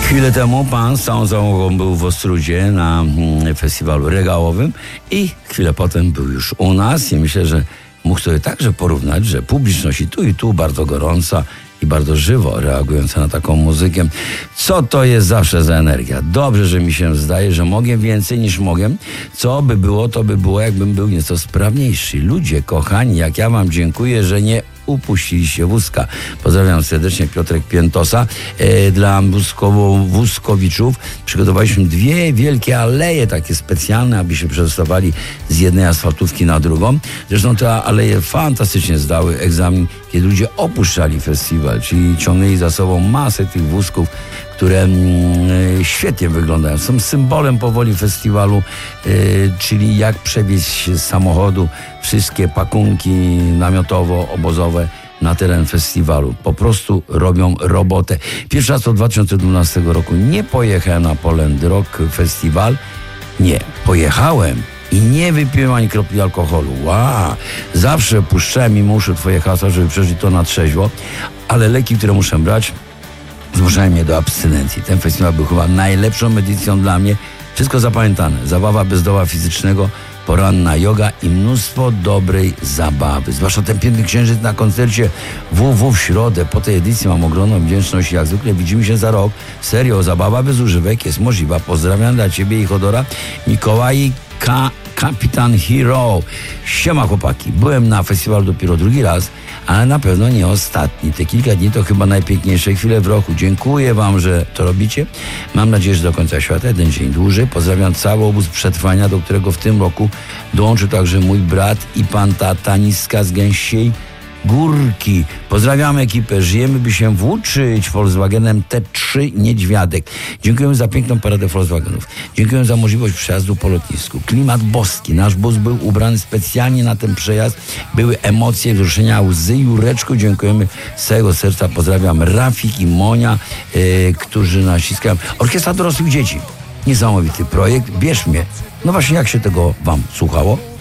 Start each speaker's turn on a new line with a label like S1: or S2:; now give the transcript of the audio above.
S1: Chwilę temu pan z całą załogą był w Ostródzie na festiwalu regałowym i chwilę potem był już u nas i myślę, że mógł sobie także porównać, że publiczność i tu bardzo gorąca i bardzo żywo reagująca na taką muzykę. Co to jest zawsze za energia? Dobrze, że mi się zdaje, że mogę więcej niż mogę. Co by było, to by było, jakbym był nieco sprawniejszy. Ludzie kochani, jak ja wam dziękuję, że nie upuściliście wózka. Pozdrawiam serdecznie Piotrek Piętosa. Dla wózkowiczów przygotowaliśmy 2 wielkie aleje takie specjalne, aby się przedostawali z jednej asfaltówki na drugą. Zresztą te aleje fantastycznie zdały egzamin, kiedy ludzie opuszczali festiwal, czyli ciągnęli za sobą masę tych wózków, które świetnie wyglądają. Są symbolem powoli festiwalu, czyli jak przewieźć z samochodu wszystkie pakunki namiotowo-obozowe na teren festiwalu. Po prostu robią robotę. Pierwszy raz od 2012 roku nie pojechałem na Poland Rock Festival. Nie, pojechałem i nie wypiłem ani kropli alkoholu. Wow. Zawsze puszczałem mimo uszu twoje hasła, żeby przeżyć to na trzeźwo, ale leki, które muszę brać, zmuszają mnie do abstynencji. Ten festiwal był chyba najlepszą edycją dla mnie. Wszystko zapamiętane. Zabawa bez doła fizycznego, poranna joga i mnóstwo dobrej zabawy. Zwłaszcza ten piękny księżyc na koncercie WW w środę. Po tej edycji mam ogromną wdzięczność. Jak zwykle widzimy się za rok. Serio, zabawa bez używek jest możliwa. Pozdrawiam dla ciebie i Chodora. Mikołaj Kapitan Hero. Siema chłopaki. Byłem na festiwalu dopiero drugi raz, ale na pewno nie ostatni. Te kilka dni to chyba najpiękniejsze chwile w roku. Dziękuję wam, że to robicie. Mam nadzieję, że do końca świata, jeden dzień dłużej. Pozdrawiam cały obóz przetrwania, do którego w tym roku dołączył także mój brat i pan tata Niska z Gęsiej Górki. Pozdrawiamy ekipę. Żyjemy, by się włóczyć Volkswagenem T3 Niedźwiadek. Dziękujemy za piękną paradę Volkswagenów. Dziękuję za możliwość przejazdu po lotnisku. Klimat boski. Nasz bus był ubrany specjalnie na ten przejazd. Były emocje, wzruszenia, łzy. Jureczku, dziękujemy z całego serca. Pozdrawiam Rafik i Monia, którzy naciskają. Orkiestra dorosłych dzieci. Niesamowity projekt. Bierz mnie. No właśnie, jak się tego wam słuchało?